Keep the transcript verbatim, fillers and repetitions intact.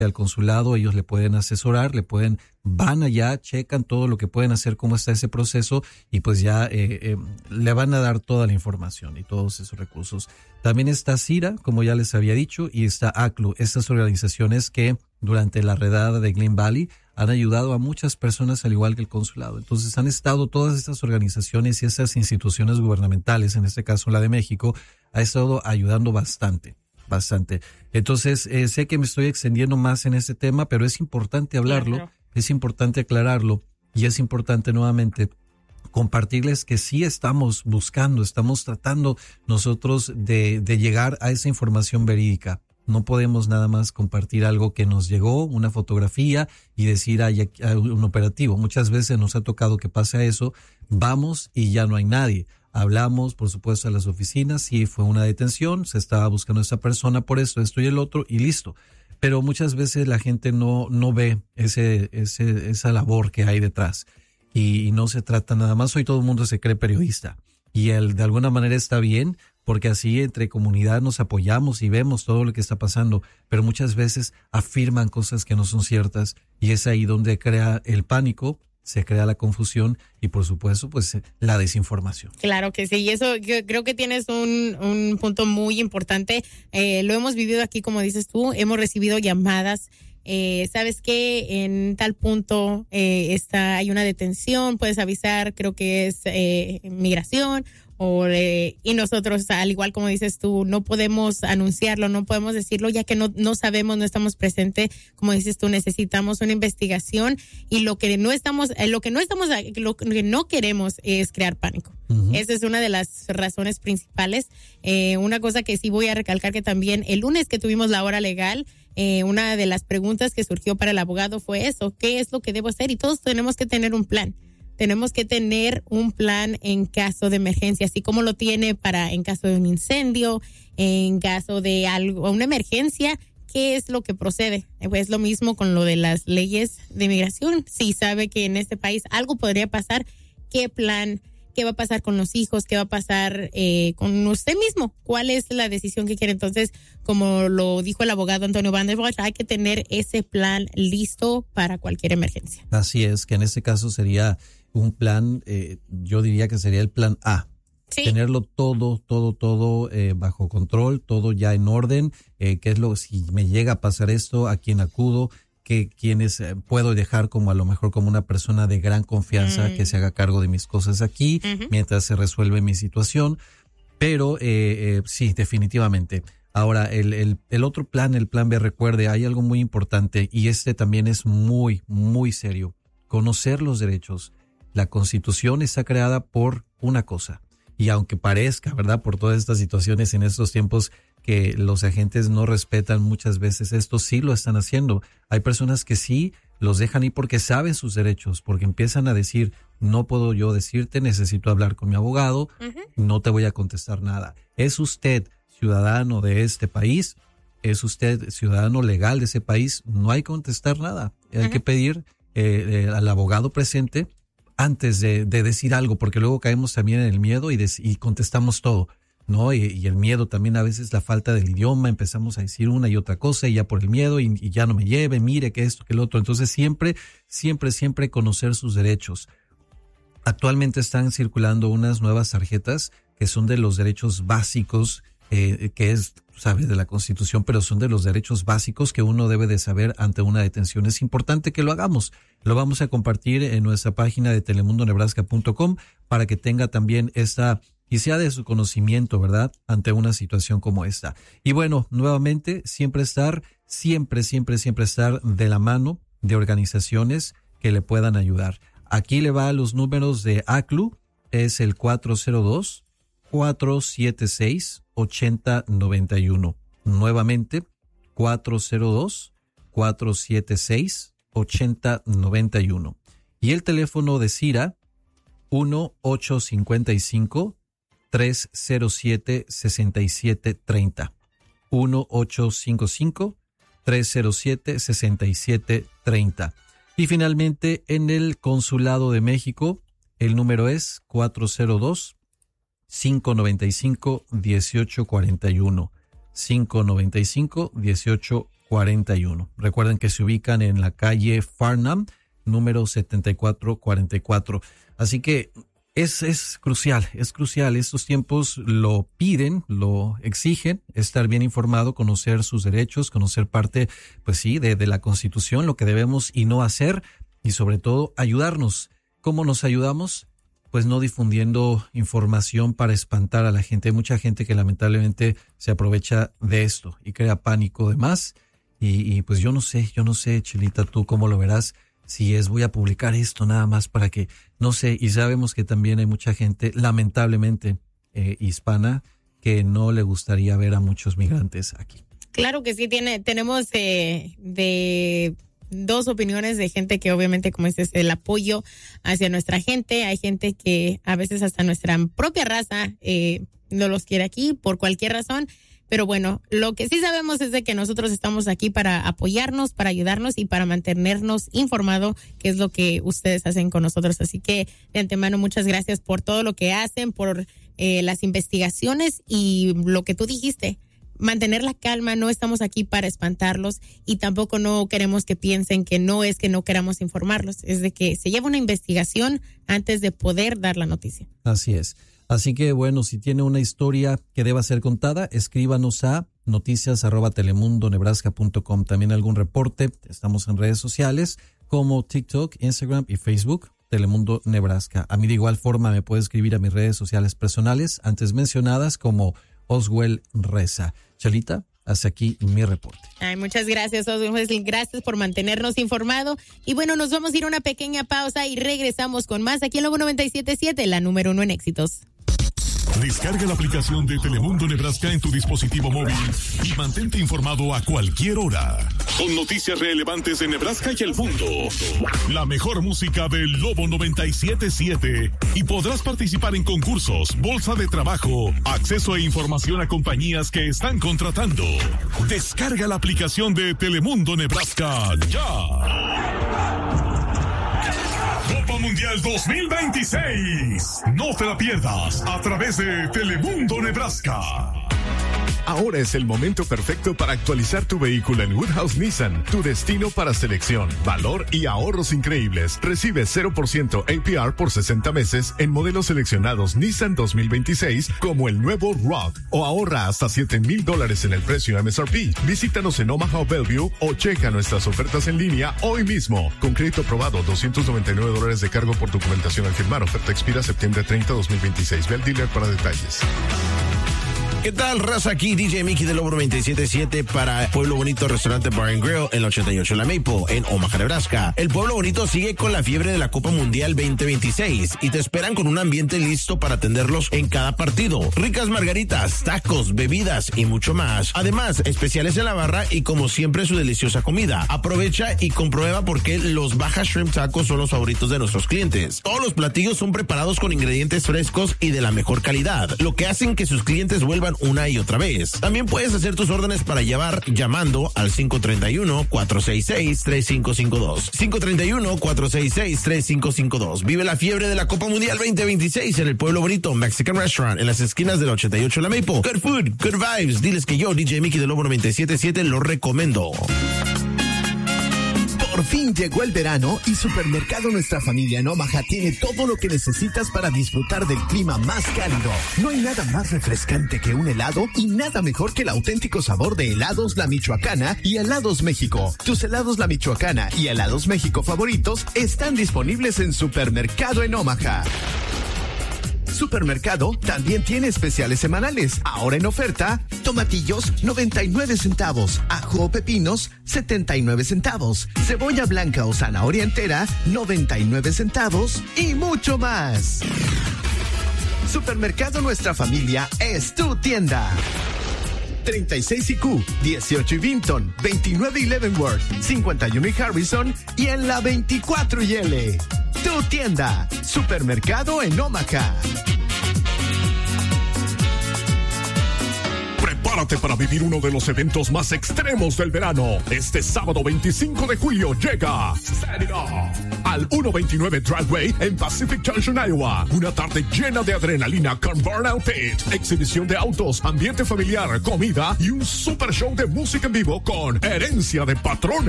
al consulado, ellos le pueden asesorar, le pueden, van allá, checan todo lo que pueden hacer, cómo está ese proceso y pues ya eh, eh, le van a dar toda la información y todos esos recursos. También está CIRA, como ya les había dicho, y está A C L U, estas organizaciones que durante la redada de Green Valley han ayudado a muchas personas al igual que el consulado. Entonces han estado todas estas organizaciones y esas instituciones gubernamentales, en este caso la de México, ha estado ayudando bastante. Bastante. Entonces, eh, sé que me estoy extendiendo más en este tema, pero es importante hablarlo, claro. Es importante aclararlo y es importante nuevamente compartirles que sí estamos buscando, estamos tratando nosotros de, de llegar a esa información verídica. No podemos nada más compartir algo que nos llegó, una fotografía y decir hay, hay un operativo. Muchas veces nos ha tocado que pase eso, vamos y ya no hay nadie. Hablamos, por supuesto, a las oficinas, sí fue una detención, se estaba buscando a esa persona por esto, esto y el otro, y listo. Pero muchas veces la gente no, no ve ese, ese, esa labor que hay detrás. Y, y no se trata nada más, hoy todo el mundo se cree periodista. Y él de alguna manera está bien, porque así entre comunidad nos apoyamos y vemos todo lo que está pasando, pero muchas veces afirman cosas que no son ciertas, y es ahí donde crea el pánico, se crea la confusión y por supuesto pues la desinformación. Claro que sí, y eso yo creo que tienes un, un punto muy importante. Eh, lo hemos vivido aquí, como dices tú, hemos recibido llamadas. Eh, ¿Sabes qué? En tal punto eh, está, hay una detención, puedes avisar, creo que es eh, migración. O, eh, y nosotros, al igual como dices tú, no podemos anunciarlo, no podemos decirlo, ya que no, no sabemos, no estamos presentes. Como dices tú, necesitamos una investigación y lo que no estamos, eh, lo que no estamos, lo que no queremos es crear pánico. Uh-huh. Esa es una de las razones principales. Eh, una cosa que sí voy a recalcar, que también el lunes que tuvimos la hora legal, eh, una de las preguntas que surgió para el abogado fue eso: ¿qué es lo que debo hacer? Y todos tenemos que tener un plan. Tenemos que tener un plan en caso de emergencia, así como lo tiene para en caso de un incendio, en caso de algo, una emergencia. ¿Qué es lo que procede? Es lo mismo con lo de las leyes de inmigración. Si sabe que en este país algo podría pasar, ¿qué plan? ¿Qué va a pasar con los hijos? ¿Qué va a pasar eh, con usted mismo? ¿Cuál es la decisión que quiere? Entonces, como lo dijo el abogado Antonio Van der Bosch, hay que tener ese plan listo para cualquier emergencia. Así es, que en este caso sería un plan, eh, yo diría que sería el plan A. Sí. Tenerlo todo, todo, todo eh, bajo control, todo ya en orden. Eh, ¿Qué es lo, si me llega a pasar esto, a quién acudo? Que quienes eh, puedo dejar como a lo mejor como una persona de gran confianza mm. que se haga cargo de mis cosas aquí uh-huh. mientras se resuelve mi situación. Pero eh, eh, sí, definitivamente. Ahora, el, el, el otro plan, el plan B, recuerde, hay algo muy importante y este también es muy, muy serio. Conocer los derechos. La Constitución está creada por una cosa. Y aunque parezca, ¿verdad?, por todas estas situaciones en estos tiempos que los agentes no respetan muchas veces esto, sí lo están haciendo. Hay personas que sí los dejan ir porque saben sus derechos, porque empiezan a decir, no puedo yo decirte, necesito hablar con mi abogado, uh-huh. no te voy a contestar nada. ¿Es usted ciudadano de este país? ¿Es usted ciudadano legal de ese país? No hay que contestar nada. Uh-huh. Hay que pedir eh, eh, al abogado presente antes de, de decir algo, porque luego caemos también en el miedo y, des, y contestamos todo, ¿no? Y, y el miedo también, a veces la falta del idioma, empezamos a decir una y otra cosa y ya por el miedo y, y ya no me lleve, mire que esto, que el otro. Entonces siempre, siempre, siempre conocer sus derechos. Actualmente están circulando unas nuevas tarjetas que son de los derechos básicos, eh, que es, sabes, de la Constitución, pero son de los derechos básicos que uno debe de saber ante una detención. Es importante que lo hagamos. Lo vamos a compartir en nuestra página de telemundo nebraska punto com para que tenga también esta, y sea de su conocimiento, ¿verdad?, ante una situación como esta. Y bueno, nuevamente, siempre estar, siempre, siempre, siempre estar de la mano de organizaciones que le puedan ayudar. Aquí le va los números de A C L U, es el cuatro cero dos, cuatro siete seis, ocho cero nueve uno. Nuevamente, cuatro cero dos, cuatro siete seis, ocho cero nueve uno. Y el teléfono de CIRA, uno ocho cinco cinco, tres cero siete, seis siete tres cero. uno ocho cinco cinco, tres cero siete, seis siete tres cero. Y finalmente, en el Consulado de México, el número es cuatro cero dos, cinco nueve cinco, uno ocho cuatro uno. cinco nueve cinco, uno ocho cuarenta y uno. Recuerden que se ubican en la calle Farnham, número setenta y cuatro cuarenta y cuatro. Así que es, es crucial, es crucial. Estos tiempos lo piden, lo exigen, estar bien informado, conocer sus derechos, conocer parte, pues sí, de, de la Constitución, lo que debemos y no hacer, y sobre todo ayudarnos. ¿Cómo nos ayudamos? Pues no difundiendo información para espantar a la gente. Hay mucha gente que lamentablemente se aprovecha de esto y crea pánico de más. Y, y pues yo no sé, yo no sé, Chelita, tú cómo lo verás. Si es, voy a publicar esto nada más para que, no sé, y sabemos que también hay mucha gente, lamentablemente, eh, hispana, que no le gustaría ver a muchos migrantes aquí. Claro que sí, tiene, tenemos eh, de dos opiniones de gente que obviamente, como dices, el apoyo hacia nuestra gente. Hay gente que a veces hasta nuestra propia raza eh, no los quiere aquí por cualquier razón. Pero bueno, lo que sí sabemos es de que nosotros estamos aquí para apoyarnos, para ayudarnos y para mantenernos informados, que es lo que ustedes hacen con nosotros. Así que de antemano, muchas gracias por todo lo que hacen, por eh, las investigaciones y lo que tú dijiste. Mantener la calma, no estamos aquí para espantarlos y tampoco no queremos que piensen que no es que no queramos informarlos, es de que se lleva una investigación antes de poder dar la noticia. Así es. Así que bueno, si tiene una historia que deba ser contada, escríbanos a noticias arroba telemundo nebraska punto com. También algún reporte, estamos en redes sociales como TikTok, Instagram y Facebook, Telemundo Nebraska. A mí de igual forma me puede escribir a mis redes sociales personales antes mencionadas como Oswell Reza. Chelita, hasta aquí mi reporte. Ay, muchas gracias, Oswell. Gracias por mantenernos informados. Y bueno, nos vamos a ir a una pequeña pausa y regresamos con más aquí en Lobo noventa y siete punto siete, la número uno en éxitos. Descarga la aplicación de Telemundo Nebraska en tu dispositivo móvil y mantente informado a cualquier hora. Con noticias relevantes de Nebraska y el mundo. La mejor música del Lobo noventa y siete punto siete. Y podrás participar en concursos, bolsa de trabajo, acceso e información a compañías que están contratando. Descarga la aplicación de Telemundo Nebraska ya. Copa Mundial dos mil veintiséis. No te la pierdas a través de Telemundo Nebraska. Ahora es el momento perfecto para actualizar tu vehículo en Woodhouse Nissan, tu destino para selección, valor y ahorros increíbles. Recibe cero por ciento A P R por sesenta meses en modelos seleccionados Nissan dos mil veintiséis como el nuevo Rogue o ahorra hasta siete mil dólares en el precio M S R P. Visítanos en Omaha o Bellevue o checa nuestras ofertas en línea hoy mismo. Con crédito aprobado, doscientos noventa y nueve dólares de cargo por documentación al firmar. Oferta expira septiembre treinta, dos mil veintiséis. Ve al dealer para detalles. ¿Qué tal, raza? Aquí D J Mickey del Lobo noventa y siete punto siete para Pueblo Bonito Restaurante Bar and Grill en la ochenta y ocho La Maple, en Omaha, Nebraska. El Pueblo Bonito sigue con la fiebre de la Copa Mundial veinte veintiséis y te esperan con un ambiente listo para atenderlos en cada partido. Ricas margaritas, tacos, bebidas y mucho más. Además, especiales en la barra y como siempre su deliciosa comida. Aprovecha y comprueba por qué los Baja Shrimp Tacos son los favoritos de nuestros clientes. Todos los platillos son preparados con ingredientes frescos y de la mejor calidad, lo que hacen que sus clientes vuelvan una y otra vez. También puedes hacer tus órdenes para llevar llamando al cinco tres uno, cuatro seis seis, tres cinco cinco dos. cinco tres uno, cuatro seis seis, tres cinco cinco dos. Vive la fiebre de la Copa Mundial veinte veintiséis en el Pueblo Bonito Mexican Restaurant en las esquinas de la ochenta y ocho La Maple. Good food, good vibes. Diles que yo, D J Mickey del Lobo noventa y siete punto siete, lo recomiendo. Por fin llegó el verano y Supermercado Nuestra Familia en Omaha tiene todo lo que necesitas para disfrutar del clima más cálido. No hay nada más refrescante que un helado y nada mejor que el auténtico sabor de Helados La Michoacana y Helados México. Tus Helados La Michoacana y Helados México favoritos están disponibles en Supermercado en Omaha. Supermercado también tiene especiales semanales. Ahora en oferta, tomatillos noventa y nueve centavos, ajo o pepinos setenta y nueve centavos, cebolla blanca o zanahoria entera noventa y nueve centavos y mucho más. Supermercado Nuestra Familia es tu tienda. treinta y seis y Q, dieciocho y Vinton, veintinueve y Leavenworth, cincuenta y uno y Harrison y en la veinticuatro y L. Tu tienda, Supermercado en Omaha. Prepárate para vivir uno de los eventos más extremos del verano. Este sábado veinticinco de julio llega Set It Off al ciento veintinueve Driveway en Pacific Junction, Iowa. Una tarde llena de adrenalina con Burnout Pit, exhibición de autos, ambiente familiar, comida y un super show de música en vivo con Herencia de Patrones.